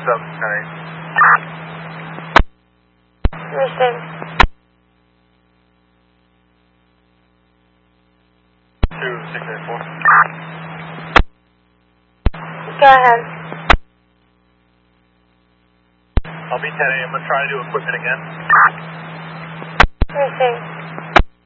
sub 10. Receive. 2684. Go ahead. I'll be 10 a.m. I'm going to try to do equipment again. Receive.